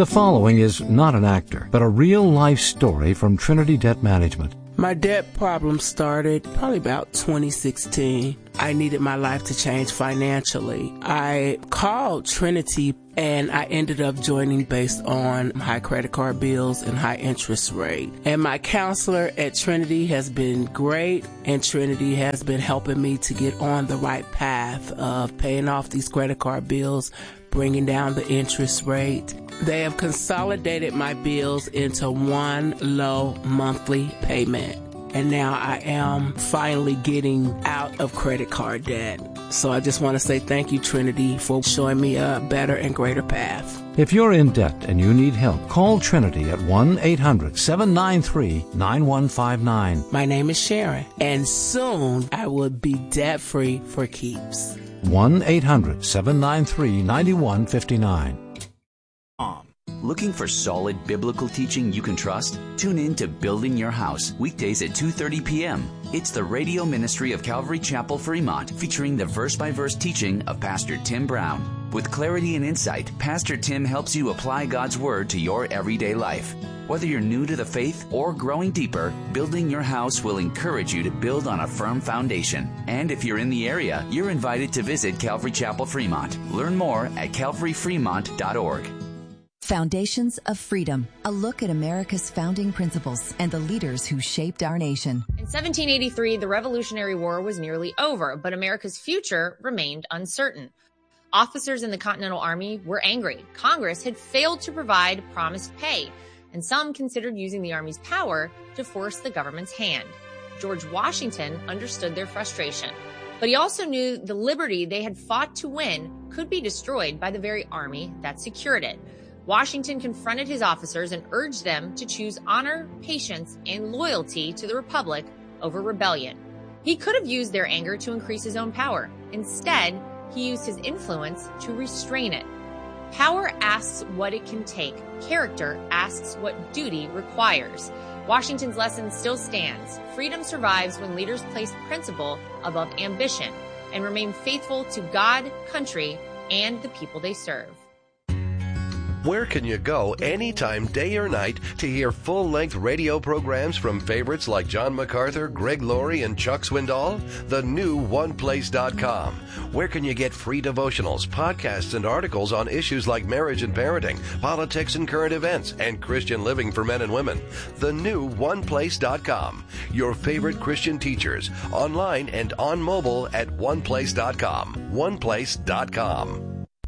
The following is not an actor, but a real-life story from Trinity Debt Management. My debt problem started probably about 2016. I needed my life to change financially. I called Trinity and I ended up joining based on high credit card bills and high interest rate. And my counselor at Trinity has been great, and Trinity has been helping me to get on the right path of paying off these credit card bills, bringing down the interest rate. They have consolidated my bills into one low monthly payment. And now I am finally getting out of credit card debt. So I just want to say thank you, Trinity, for showing me a better and greater path. If you're in debt and you need help, call Trinity at 1-800-793-9159. My name is Sharon, and soon I will be debt-free for keeps. 1-800-793-9159. Looking for solid biblical teaching you can trust? Tune in to Building Your House, weekdays at 2:30 p.m. It's the radio ministry of Calvary Chapel, Fremont, featuring the verse-by-verse teaching of Pastor Tim Brown. With clarity and insight, Pastor Tim helps you apply God's Word to your everyday life. Whether you're new to the faith or growing deeper, Building Your House will encourage you to build on a firm foundation. And if you're in the area, you're invited to visit Calvary Chapel, Fremont. Learn more at calvaryfremont.org. Foundations of Freedom, a look at America's founding principles and the leaders who shaped our nation. In 1783, the Revolutionary War was nearly over, but America's future remained uncertain. Officers in the Continental Army were angry. Congress had failed to provide promised pay, and some considered using the Army's power to force the government's hand. George Washington understood their frustration, but he also knew the liberty they had fought to win could be destroyed by the very army that secured it. Washington confronted his officers and urged them to choose honor, patience, and loyalty to the Republic over rebellion. He could have used their anger to increase his own power. Instead, he used his influence to restrain it. Power asks what it can take. Character asks what duty requires. Washington's lesson still stands. Freedom survives when leaders place principle above ambition and remain faithful to God, country, and the people they serve. Where can you go anytime, day or night, to hear full-length radio programs from favorites like John MacArthur, Greg Laurie, and Chuck Swindoll? The new OnePlace.com. Where can you get free devotionals, podcasts, and articles on issues like marriage and parenting, politics and current events, and Christian living for men and women? The new OnePlace.com. Your favorite Christian teachers, online and on mobile at OnePlace.com. OnePlace.com.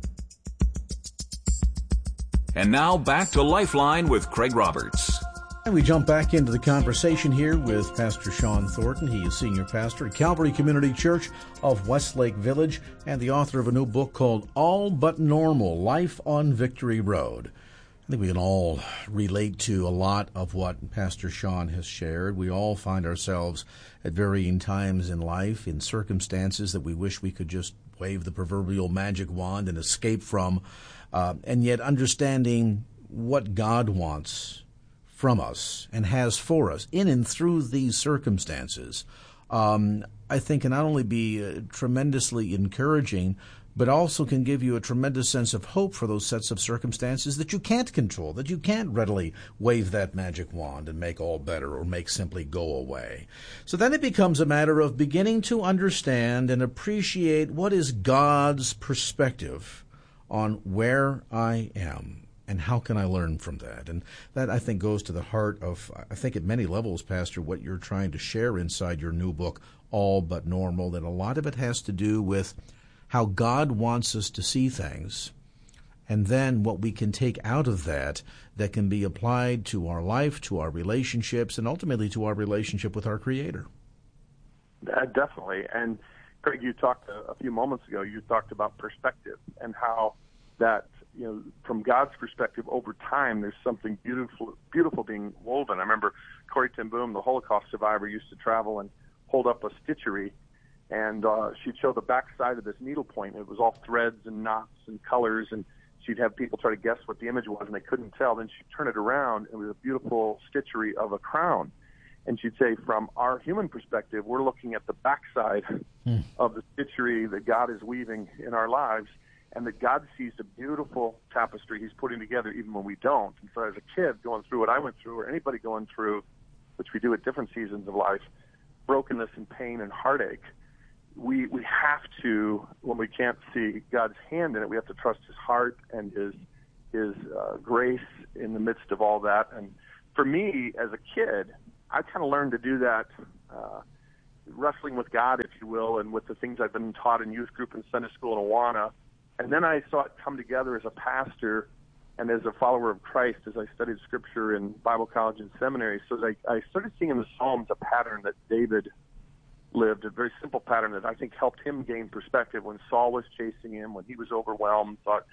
And now back to Lifeline with Craig Roberts. And we jump back into the conversation here with Pastor Sean Thornton. He is senior pastor at Calvary Community Church of Westlake Village and the author of a new book called All But Normal, Life on Victory Road. I think we can all relate to a lot of what Pastor Sean has shared. We all find ourselves at varying times in life, in circumstances that we wish we could just wave the proverbial magic wand and escape from. And yet understanding what God wants from us and has for us in and through these circumstances, I think can not only be tremendously encouraging, but also can give you a tremendous sense of hope for those sets of circumstances that you can't control, that you can't readily wave that magic wand and make all better or make simply go away. So then it becomes a matter of beginning to understand and appreciate what is God's perspective on where I am and how can I learn from that. And that, I think, goes to the heart of, I think at many levels, Pastor, what you're trying to share inside your new book, All But Normal, that a lot of it has to do with how God wants us to see things, and then what we can take out of that that can be applied to our life, to our relationships, and ultimately to our relationship with our Creator. Definitely. And Craig, you talked a few moments ago, you talked about perspective and how that, from God's perspective, over time, there's something beautiful being woven. I remember Corrie ten Boom, the Holocaust survivor, used to travel and hold up a stitchery, and she'd show the back side of this needlepoint. It was all threads and knots and colors, and she'd have people try to guess what the image was, and they couldn't tell. Then she'd turn it around, and it was a beautiful stitchery of a crown. And she'd say, from our human perspective, we're looking at the backside of the stitchery that God is weaving in our lives. and that God sees the beautiful tapestry he's putting together even when we don't. And so as a kid going through what I went through, or anybody going through, which we do at different seasons of life, brokenness and pain and heartache, we have to, when we can't see God's hand in it, we have to trust his heart and his grace in the midst of all that. And for me, as a kid, I kind of learned to do that, wrestling with God, if you will, and with the things I've been taught in youth group and Sunday school in Awana. And then I saw it come together as a pastor and as a follower of Christ as I studied Scripture in Bible college and seminary. So I started seeing in the Psalms a pattern that David lived, a very simple pattern that I think helped him gain perspective when Saul was chasing him, when he was overwhelmed, thought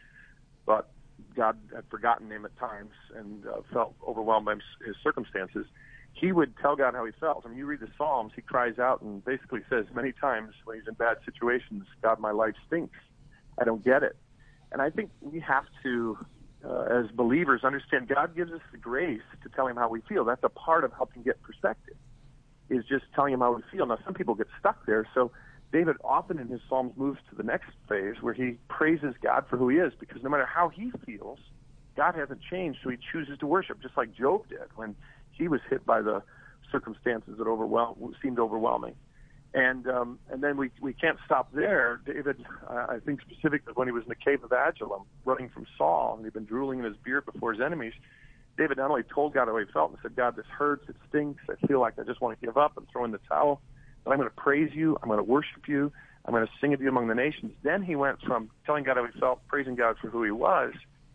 God had forgotten him at times, and felt overwhelmed by his circumstances. He would tell God how he felt. I mean, you read the Psalms, he cries out and basically says many times when he's in bad situations, God, my life stinks. I don't get it. And I think we have to, as believers, understand God gives us the grace to tell him how we feel. That's a part of helping get perspective, is just telling him how we feel. Now, some people get stuck there. So David often in his Psalms moves to the next phase where he praises God for who he is, because no matter how he feels, God hasn't changed, so he chooses to worship, just like Job did when he was hit by the circumstances that seemed overwhelming. And then we can't stop there. David, I think specifically when he was in the cave of Adullam, running from Saul, and he'd been drooling in his beard before his enemies, David not only told God how he felt and said, God, this hurts, it stinks, I feel like I just want to give up and throw in the towel, but I'm going to praise you, I'm going to worship you, I'm going to sing of you among the nations. Then he went from telling God how he felt, praising God for who he was,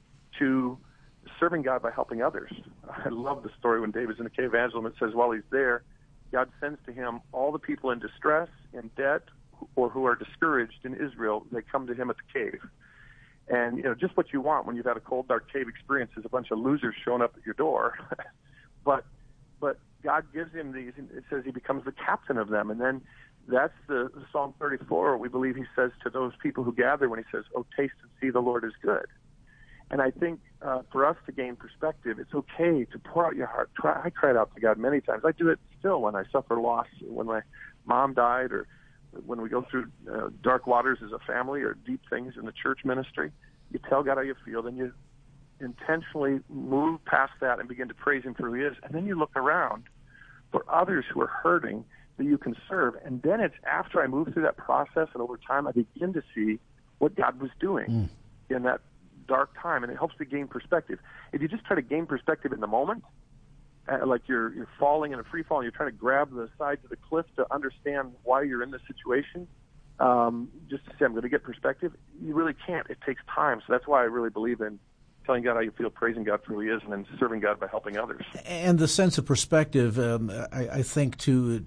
to serving God by helping others. I love the story when David's in the cave of Adullam. It says while he's there, God sends to him all the people in distress, in debt, or who are discouraged in Israel. They come to him at the cave. And, just what you want when you've had a cold, dark cave experience is a bunch of losers showing up at your door. but God gives him these, and it says he becomes the captain of them. And then that's the Psalm 34, we believe he says to those people who gather when he says, oh, taste and see the Lord is good. And I think for us to gain perspective, it's okay to pour out your heart. I cried out to God many times. I do it still when I suffer loss, when my mom died, or when we go through dark waters as a family or deep things in the church ministry. You tell God how you feel, then you intentionally move past that and begin to praise him for who he is. And then you look around for others who are hurting that you can serve. And then it's after I move through that process and over time I begin to see what God was doing in that dark time, and it helps to gain perspective. If you just try to gain perspective in the moment, like you're falling in a free fall and you're trying to grab the sides of the cliff to understand why you're in this situation, just to say I'm going to get perspective, you really can't. It takes time. So that's why I really believe in telling God how you feel, praising God for who he is, and then serving God by helping others. And the sense of perspective, I think to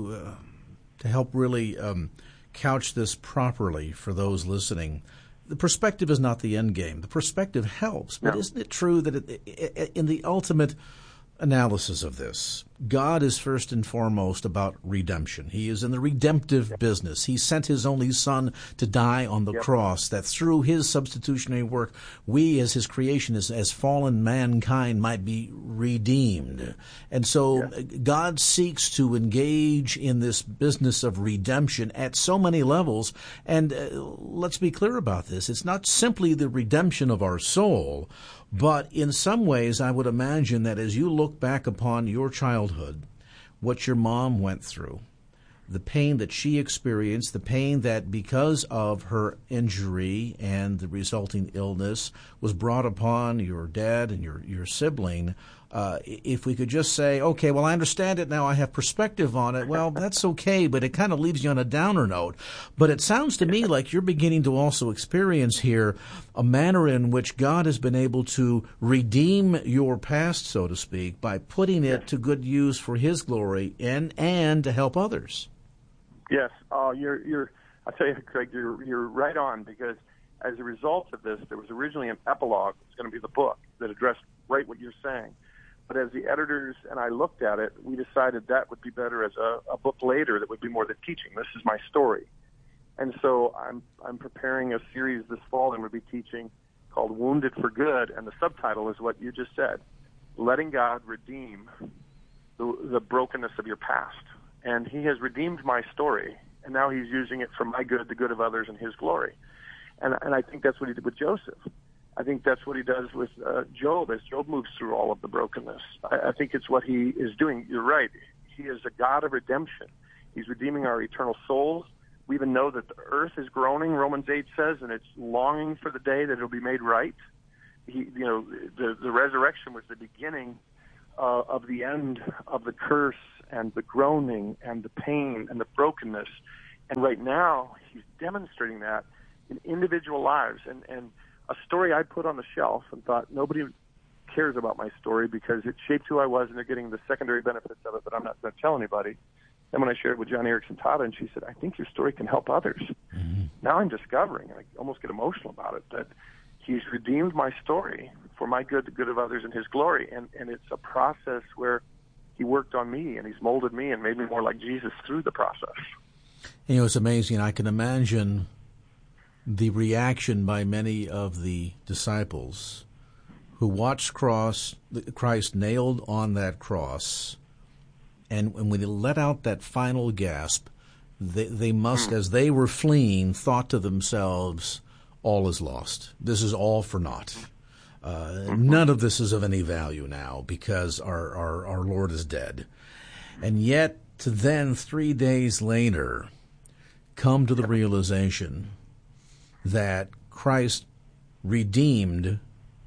help really couch this properly for those listening, the perspective is not the end game. The perspective helps, but isn't it true that in the ultimate analysis of this, God is first and foremost about redemption. He is in the redemptive business. He sent his only Son to die on the cross, that through his substitutionary work, we as his creation, as fallen mankind, might be redeemed. And so God seeks to engage in this business of redemption at so many levels. And let's be clear about this. It's not simply the redemption of our soul, but in some ways, I would imagine that as you look back upon your childhood, what your mom went through, the pain that she experienced, the pain that because of her injury and the resulting illness was brought upon your dad and your sibling, if we could just say, okay, well, I understand it now, I have perspective on it, well, that's okay, but it kind of leaves you on a downer note. But it sounds to me like you're beginning to also experience here a manner in which God has been able to redeem your past, so to speak, by putting it to good use for his glory and to help others. Yes. I'll tell you, Craig, you're right on, because as a result of this, there was originally an epilogue. It's going to be the book that addressed right what you're saying. But as the editors and I looked at it, we decided that would be better as a book later that would be more than teaching. This is my story. And so I'm preparing a series this fall and we'll be teaching called Wounded for Good, and the subtitle is what you just said, letting God redeem the brokenness of your past. And he has redeemed my story, and now he's using it for my good, the good of others, and his glory. And I think that's what he did with Joseph. I think that's what he does with Job as Job moves through all of the brokenness. I think it's what he is doing. You're right. He is a God of redemption. He's redeeming our eternal souls. We even know that the earth is groaning, Romans 8 says, and it's longing for the day that it'll be made right. The resurrection was the beginning of the end of the curse and the groaning and the pain and the brokenness. And right now, he's demonstrating that in individual lives. And a story I put on the shelf and thought nobody cares about my story because it shaped who I was and they're getting the secondary benefits of it, but I'm not going to tell anybody. Then when I shared it with Joni Eareckson Tada, and she said, I think your story can help others. Mm-hmm. Now I'm discovering, and I almost get emotional about it, that he's redeemed my story for my good, the good of others, and his glory. And it's a process where he worked on me, and he's molded me and made me more like Jesus through the process. You know, it's amazing. I can imagine the reaction by many of the disciples who watched Christ nailed on that cross, and when he let out that final gasp, they must, as they were fleeing, thought to themselves, all is lost. This is all for naught. None of this is of any value now because our Lord is dead. And yet, to then, 3 days later, come to the realization that Christ redeemed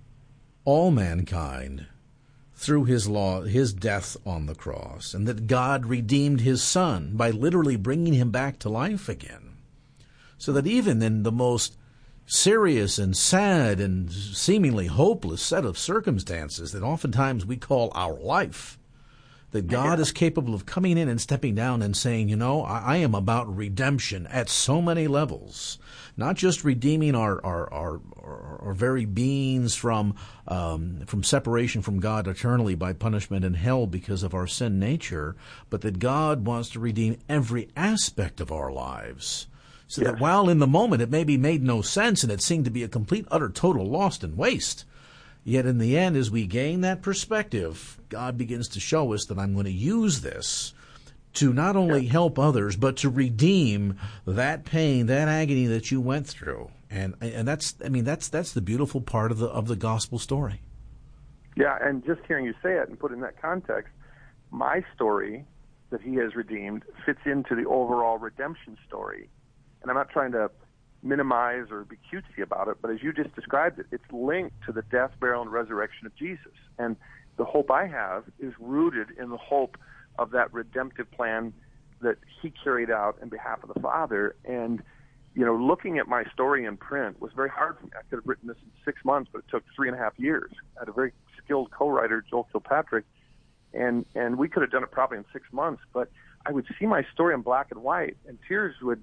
all mankind through his death on the cross, and that God redeemed his Son by literally bringing him back to life again. So that even in the most serious and sad and seemingly hopeless set of circumstances that oftentimes we call our life, that God is capable of coming in and stepping down and saying, you know, I am about redemption at so many levels, not just redeeming our very beings from separation from God eternally by punishment in hell because of our sin nature, but that God wants to redeem every aspect of our lives. So that while in the moment it maybe made no sense and it seemed to be a complete, utter, total loss and waste, yet in the end, as we gain that perspective, God begins to show us that I'm going to use this to not only help others, but to redeem that pain, that agony that you went through. And that's the beautiful part of the gospel story. Yeah, and just hearing you say it and put it in that context, my story that he has redeemed fits into the overall redemption story. And I'm not trying to minimize or be cutesy about it, but as you just described it, it's linked to the death, burial, and resurrection of Jesus. And the hope I have is rooted in the hope of that redemptive plan that he carried out in behalf of the Father. And, you know, looking at my story in print was very hard for me. I could have written this in 6 months, but it took 3.5 years. I had a very skilled co-writer, Joel Kilpatrick, and we could have done it probably in 6 months, but I would see my story in black and white, and tears would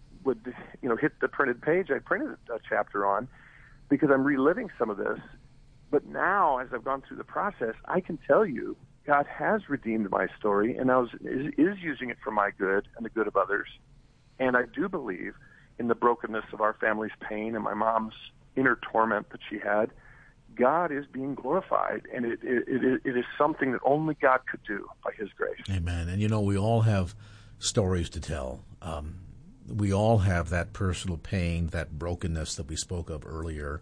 hit the printed page I printed a chapter on, because I'm reliving some of this. But now, as I've gone through the process, I can tell you God has redeemed my story and is using it for my good and the good of others. And I do believe in the brokenness of our family's pain and my mom's inner torment that she had. God is being glorified, and it is something that only God could do by his grace. Amen. And, you know, we all have stories to tell. We all have that personal pain, that brokenness that we spoke of earlier,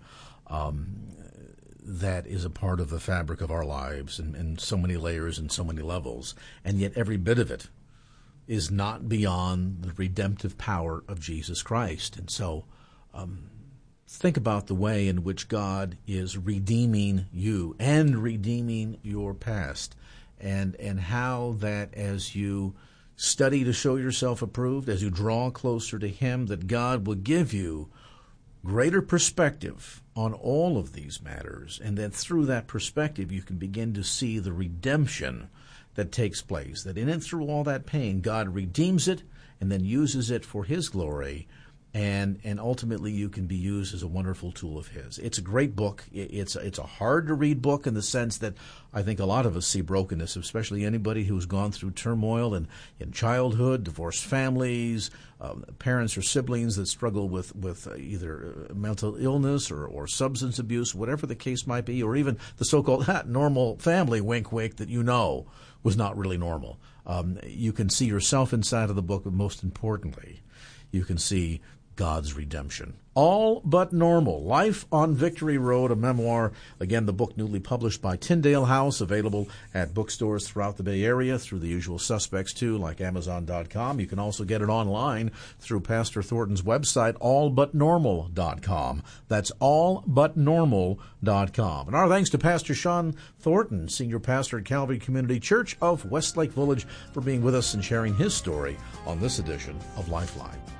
that is a part of the fabric of our lives in so many layers and so many levels. And yet every bit of it is not beyond the redemptive power of Jesus Christ. And so think about the way in which God is redeeming you and redeeming your past, and how that as you study to show yourself approved, as you draw closer to him, that God will give you greater perspective on all of these matters, and that through that perspective you can begin to see the redemption that takes place, that in and through all that pain, God redeems it and then uses it for his glory, and ultimately you can be used as a wonderful tool of his. It's a great book. It's a hard-to-read book in the sense that I think a lot of us see brokenness, especially anybody who's gone through turmoil in childhood, divorced families, parents or siblings that struggle with either mental illness or substance abuse, whatever the case might be, or even the so-called normal family, wink, wink, that you know was not really normal. You can see yourself inside of the book, but most importantly, you can see God's Redemption. All But Normal, Life on Victory Road, a memoir. Again, the book newly published by Tyndale House, available at bookstores throughout the Bay Area, through the usual suspects too, like Amazon.com. You can also get it online through Pastor Thornton's website, allbutnormal.com. That's allbutnormal.com. And our thanks to Pastor Sean Thornton, Senior Pastor at Calvary Community Church of Westlake Village, for being with us and sharing his story on this edition of Lifeline.